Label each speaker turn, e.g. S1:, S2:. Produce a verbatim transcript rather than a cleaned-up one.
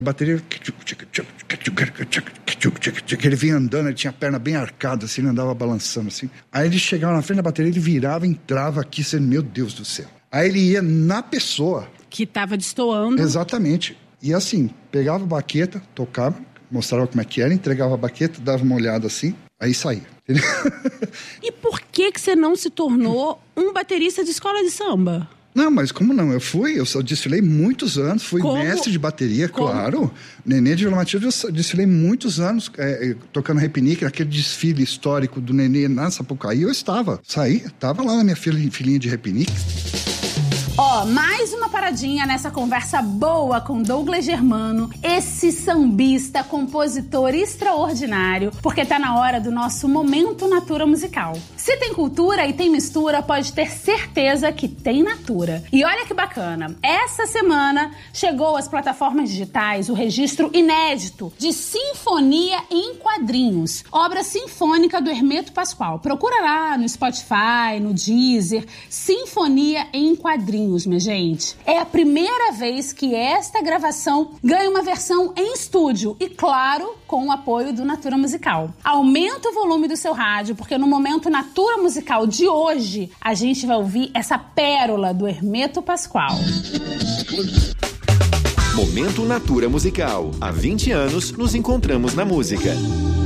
S1: Bateria, ele vinha andando, ele tinha a perna bem arcada, assim, ele andava balançando, assim. Aí ele chegava na frente da bateria, ele virava, entrava aqui, assim, meu Deus do céu. Aí ele ia na pessoa.
S2: Que tava destoando.
S1: Exatamente. E assim, pegava a baqueta, tocava, mostrava como é que era, entregava a baqueta, dava uma olhada assim, aí saía.
S2: E por que que você não se tornou um baterista de escola de samba?
S1: Não, mas como não? Eu fui, eu só desfilei muitos anos, fui como? mestre de bateria, como? claro. Nenê de Vila Matilde, eu desfilei muitos anos é, tocando repinique, aquele desfile histórico do Nenê na Sapucaí, eu estava. Saí, estava lá na minha filhinha de repinique.
S2: Ó, mais uma paradinha nessa conversa boa com Douglas Germano, esse sambista, compositor extraordinário, porque tá na hora do nosso Momento Natura musical. Se tem cultura e tem mistura, pode ter certeza que tem Natura. E olha que bacana, essa semana chegou às plataformas digitais o registro inédito de Sinfonia em Quadrinhos, obra sinfônica do Hermeto Pascoal. Procura lá no Spotify, no Deezer, Sinfonia em Quadrinhos. Minha gente, é a primeira vez que esta gravação ganha uma versão em estúdio e, claro, com o apoio do Natura Musical. Aumenta o volume do seu rádio, porque no Momento Natura Musical de hoje, a gente vai ouvir essa pérola do Hermeto Pascoal.
S3: Momento Natura Musical. Há vinte anos nos encontramos na música.